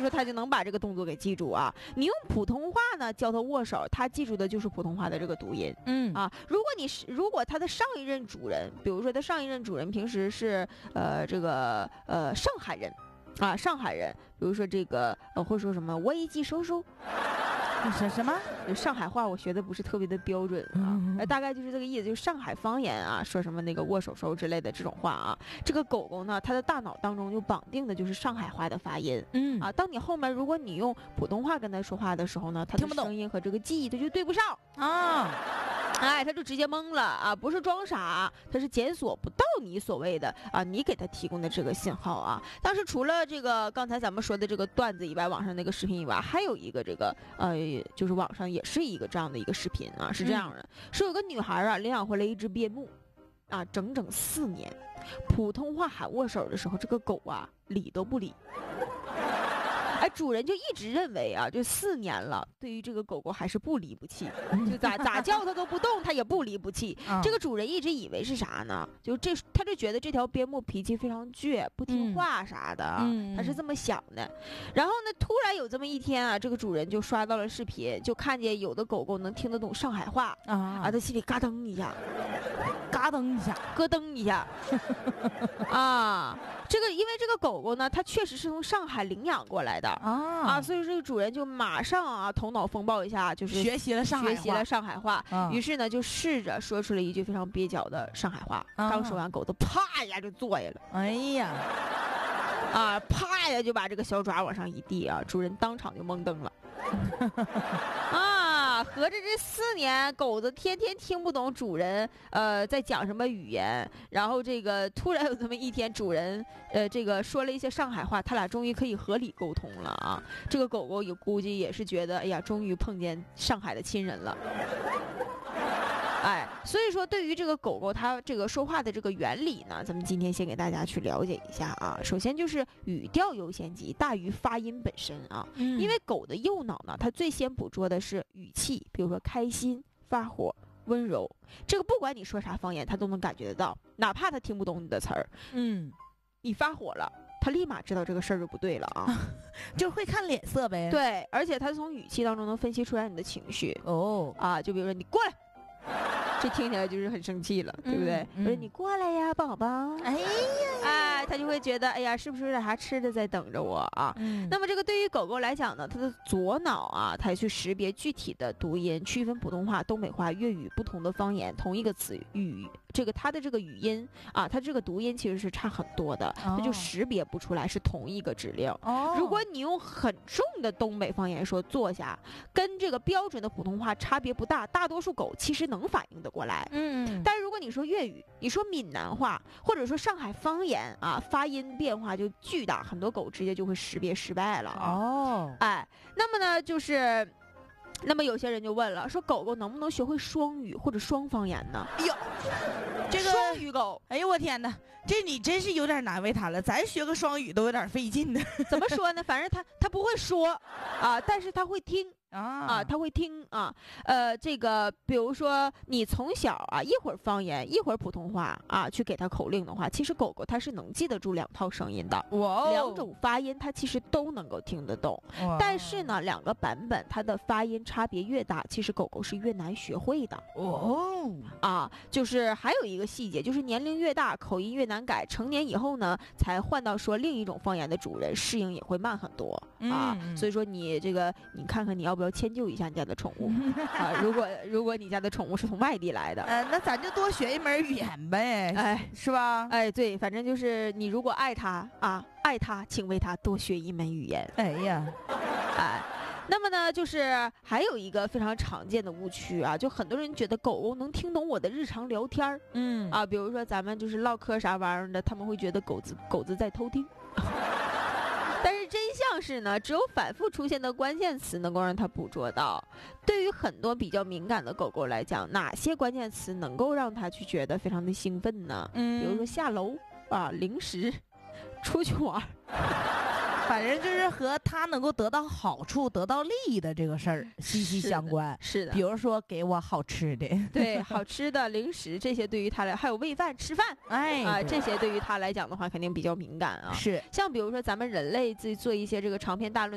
说他就能把这个动作给记住啊。你用普通话呢教他握手，他记住的就是普通话的这个读音。如果他的上一任主人，比如说他上一任主人平时是上海人啊，上海人，比如说这个会说什么危机收收。 什么？ 上海话我学的不是特别的标准啊，大概就是这个意思，就是上海方言啊，说什么那个握手手之类的这种话啊。这个狗狗呢，它的大脑当中就绑定的就是上海话的发音，当你后面如果你用普通话跟它说话的时候呢，它的声音和这个记忆它就对不上啊。他就直接懵了啊，不是装傻，他是检索不到你所谓的啊，你给他提供的这个信号啊。当时除了这个刚才咱们说的这个段子以外，网上那个视频以外，还有一个这个就是网上也是一个这样的一个视频啊，是这样的，是有个女孩啊领养回来一只边牧啊，整整4年，普通话喊握手的时候，这个狗啊理都不理。主人就一直认为啊，就4年了，对于这个狗狗还是不离不弃，就咋叫它都不动，它也不离不弃。这个主人一直以为是啥呢？他就觉得这条边牧脾气非常倔，不听话啥的，他是这么想的。然后呢，突然有这么一天啊，这个主人就刷到了视频，就看见有的狗狗能听得懂上海话他心里嘎噔一下， 嘎噔一下， 咯噔一下啊。因为这个狗狗呢，它确实是从上海领养过来的所以这个主人就马上啊头脑风暴一下，就是学习了上海话， 于是呢就试着说出了一句非常蹩脚的上海话。刚说完，狗子啪一下就坐下了， 哎呀， 啪一下就把这个小爪往上一递啊，主人当场就懵瞪了合着这4年，狗子天天听不懂主人在讲什么语言，然后这个突然有这么一天，主人这个说了一些上海话，他俩终于可以合理沟通了啊。这个狗狗估计也是觉得，哎呀，终于碰见上海的亲人了。所以说对于这个狗狗它这个说话的这个原理呢，咱们今天先给大家去了解一下啊。首先就是语调优先级大于发音本身啊，因为狗的右脑呢，它最先捕捉的是语气，比如说开心、发火、温柔，这个不管你说啥方言，它都能感觉得到，哪怕它听不懂你的词儿，你发火了，他立马知道这个事儿就不对了啊， 就会看脸色呗。 对，而且他从语气当中能分析出来你的情绪就比如说你过来。这听起来就是很生气了，对不对？我说你过来呀，宝宝。他就会觉得，哎呀，是不是有点啥吃的在等着我啊？那么这个对于狗狗来讲呢，它的左脑啊，它去识别具体的读音，区分普通话、东北话、粤语不同的方言，同一个词语，它的这个语音啊，它这个读音其实是差很多的，它就识别不出来是同一个指令。如果你用很重的东北方言说坐下，跟这个标准的普通话差别不大，大多数狗其实能反应得过来。但是如果你说粤语，你说闽南话，或者说上海方言啊，发音变化就巨大，很多狗直接就会识别失败了那么呢，那么有些人就问了，说狗狗能不能学会双语或者双方言呢？ 哎呦，这个双语狗， 哎呦我天哪，这你真是有点难为它了，咱学个双语都有点费劲的。 怎么说呢？反正它不会说但是它会听。他会听这个比如说你从小一会儿方言一会儿普通话去给他口令的话，其实狗狗它是能记得住2套声音的，2种发音它其实都能够听得懂。但是呢，2个版本它的发音差别越大，其实狗狗是越难学会的就是还有一个细节，就是年龄越大口音越难改，成年以后呢才换到说另一种方言的主人，适应也会慢很多所以说你看看你要不要迁就一下你家的宠物如果你家的宠物是从外地来的那咱就多学一门语言呗，是吧？ 对，反正就是你如果爱它请为它多学一门语言。那么呢，就是还有一个非常常见的误区就很多人觉得狗狗能听懂我的日常聊天比如说咱们就是唠嗑啥玩意儿的，他们会觉得狗子在偷听但是真相是呢，只有反复出现的关键词能够让它捕捉到。对于很多比较敏感的狗狗来讲，哪些关键词能够让它去觉得非常的兴奋呢？比如说下楼零食，出去玩反正就是和他能够得到好处、得到利益的这个事儿息息相关。 是的， 比如说给我好吃的， 对，好吃的零食这些对于他来，还有喂饭吃饭，这些对于他来讲的话，肯定比较敏感是像比如说咱们人类自己做一些这个长篇大论。